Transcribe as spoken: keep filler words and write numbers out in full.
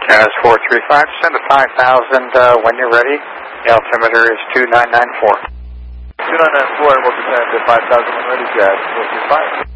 Jazz four three five, send to five thousand uh, when you're ready. The altimeter is two nine nine four. two nine nine four, and we'll descend to five thousand when ready, Jazz four three five.